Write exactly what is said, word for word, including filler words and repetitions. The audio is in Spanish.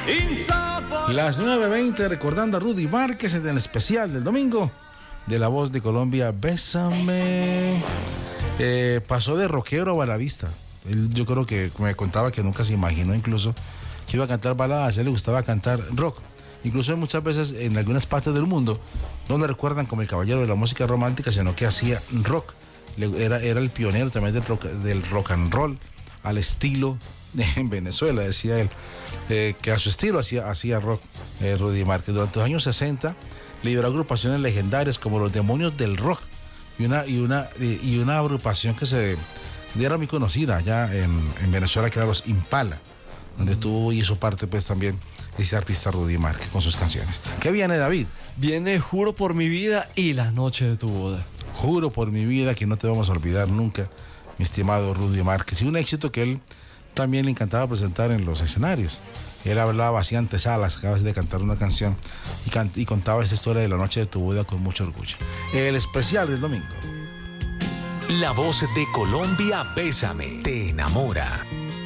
Las nueve veinte, recordando a Rudy Márquez en el especial del domingo de La Voz de Colombia, Bésame. Eh, pasó de rockero a baladista. Él, yo creo que me contaba que nunca se imaginó incluso que iba a cantar baladas. A él le gustaba cantar rock. Incluso muchas veces en algunas partes del mundo no le recuerdan como el caballero de la música romántica, sino que hacía rock. Le, era, era el pionero también del rock, del rock and roll al estilo en Venezuela, decía él, eh, que a su estilo hacía, hacía rock eh, Rudy Márquez. Durante los años sesenta lideró agrupaciones legendarias como los Demonios del Rock y una, y una, y una agrupación que se era muy conocida allá en, en Venezuela, que era los Impala, donde estuvo y hizo parte pues también ese artista Rudy Márquez con sus canciones. ¿Qué viene, David? Viene Juro por mi vida y La noche de tu boda. Juro por mi vida que no te vamos a olvidar nunca, mi estimado Rudy Márquez. Y un éxito que él también le encantaba presentar en los escenarios. Él hablaba así ante salas, acabas de cantar una canción y, can y contaba esta historia de La noche de tu boda con mucho orgullo. El especial del domingo. La Voz de Colombia, Bésame, te enamora.